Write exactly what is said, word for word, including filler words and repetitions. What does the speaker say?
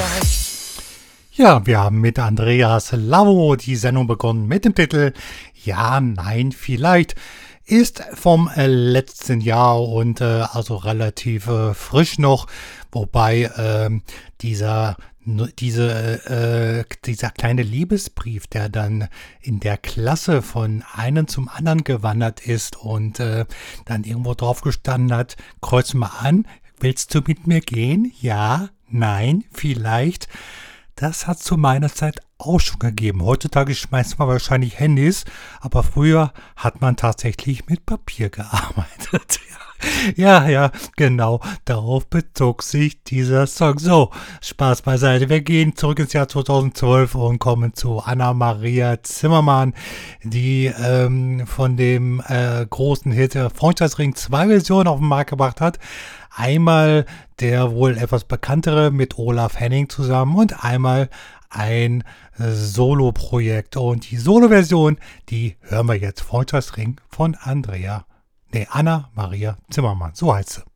Ja, wir haben mit Andreas Lavvo die Sendung begonnen mit dem Titel Ja, nein, vielleicht. Ist vom äh, letzten Jahr und äh, also relativ äh, frisch noch, wobei ähm, dieser diese äh, dieser kleine Liebesbrief, der dann in der Klasse von einem zum anderen gewandert ist und äh, dann irgendwo drauf gestanden hat, kreuz mal an, willst du mit mir gehen? Ja, nein, vielleicht. Das hat zu meiner Zeit auch schon gegeben. Heutzutage schmeißt man wahrscheinlich Handys, aber früher hat man tatsächlich mit Papier gearbeitet. Ja, ja, genau. Darauf bezog sich dieser Song. So, Spaß beiseite. Wir gehen zurück ins Jahr zweitausendzwölf und kommen zu Anna-Maria Zimmermann, die ähm, von dem äh, großen Hit äh, Freundschaftsring zwei Versionen auf den Markt gebracht hat. Einmal der wohl etwas bekanntere mit Olaf Henning zusammen und einmal ein äh, Solo-Projekt. Und die Solo-Version, die hören wir jetzt. Freundschaftsring von Andrea, nee, Anna-Maria Zimmermann. So heißt sie.